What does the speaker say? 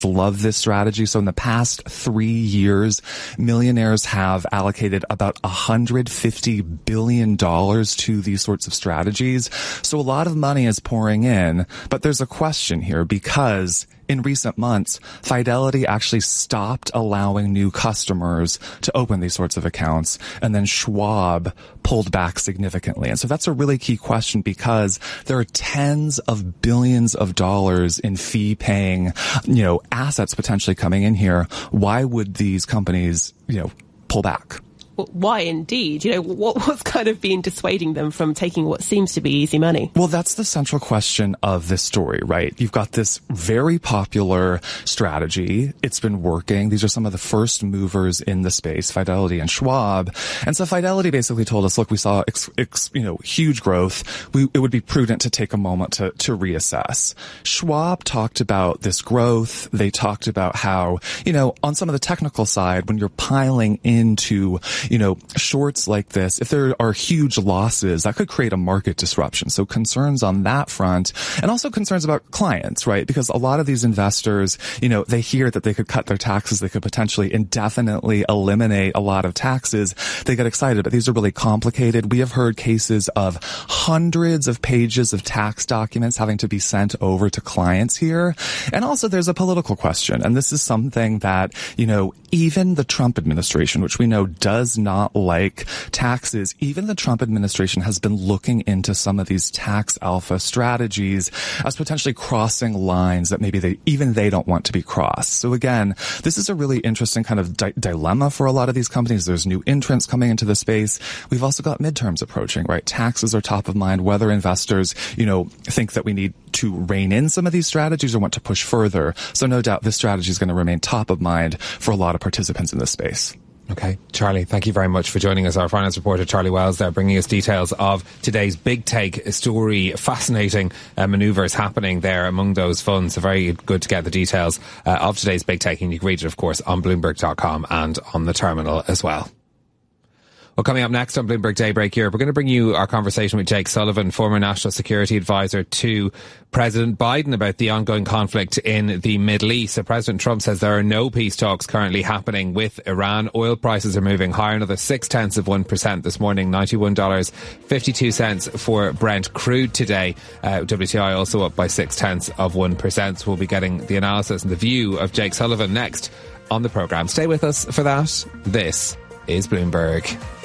love this strategy. So in the past 3 years, millionaires have allocated about $150 billion to these sorts of strategies. So a lot of money is pouring in, but there's a question here because in recent months, Fidelity actually stopped allowing new customers to open these sorts of accounts, and then Schwab pulled back significantly. And so that's a really key question because there are tens of billions of dollars in fee-paying, assets potentially coming in here. Why would these companies, pull back? Why indeed? What's kind of been dissuading them from taking what seems to be easy money? Well, that's the central question of this story, right? You've got this very popular strategy. It's been working. These are some of the first movers in the space, Fidelity and Schwab. And so Fidelity basically told us, look, we saw, huge growth. It would be prudent to take a moment to reassess. Schwab talked about this growth. They talked about how, on some of the technical side, when you're piling into shorts like this, if there are huge losses, that could create a market disruption. So concerns on that front, and also concerns about clients, right? Because a lot of these investors, they hear that they could cut their taxes, they could potentially indefinitely eliminate a lot of taxes. They get excited, but these are really complicated. We have heard cases of hundreds of pages of tax documents having to be sent over to clients here. And also there's a political question. And this is something that, even the Trump administration, which we know does not like taxes, even the Trump administration has been looking into some of these tax alpha strategies as potentially crossing lines that maybe they don't want to be crossed. So again, this is a really interesting kind of dilemma for a lot of these companies. There's new entrants coming into the space. We've also got midterms approaching, right? Taxes are top of mind, whether investors, think that we need to rein in some of these strategies or want to push further. So no doubt this strategy is going to remain top of mind for a lot of participants in this space. Okay, Charlie, thank you very much for joining us. Our finance reporter, Charlie Wells, there, bringing us details of today's big take story. Fascinating manoeuvres happening there among those funds. So very good to get the details of today's big take. And you can read it, of course, on Bloomberg.com and on the terminal as well. Well, coming up next on Bloomberg Daybreak Europe, we're going to bring you our conversation with Jake Sullivan, former National Security Advisor to President Biden, about the ongoing conflict in the Middle East. So President Trump says there are no peace talks currently happening with Iran. Oil prices are moving higher, another 0.6% this morning, $91.52 for Brent crude today. WTI also up by 0.6%. So we'll be getting the analysis and the view of Jake Sullivan next on the programme. Stay with us for that. This is Bloomberg.